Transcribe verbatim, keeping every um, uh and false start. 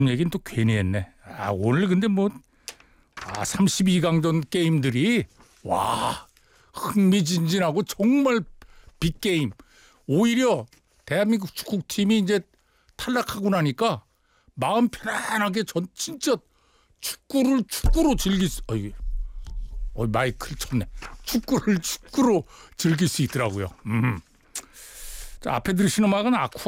얘긴 또 괜히 했네. 아, 오늘 근데 뭐 아, 삼십이 강전 게임들이 와 흥미진진하고 정말 빅게임. 오히려 대한민국 축구팀이 이제 탈락하고 나니까 마음 편안하게 전 진짜 축구를 축구로 즐길 수 어이, 어, 마이크를 쳤네. 축구를 축구로 즐길 수 있더라고요. 음. 자, 앞에 들으신 음악은 아쿠아